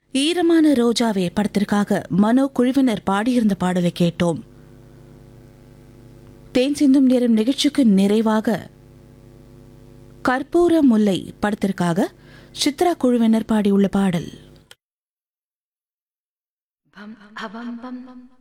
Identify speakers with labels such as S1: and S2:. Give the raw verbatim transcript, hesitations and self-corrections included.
S1: ஈரமான ரோஜாவே படத்திற்காக மனோ குழுவினர் பாடியிருந்த பாடலை கேட்டோம். தேன் சிந்தும் நேரம் நிகழ்ச்சிக்கு நிறைவாக கற்பூர முல்லை படத்திற்காக சித்ரா குழுவினர் பாடியுள்ள பாடல்.
S2: பம் அபம் பம்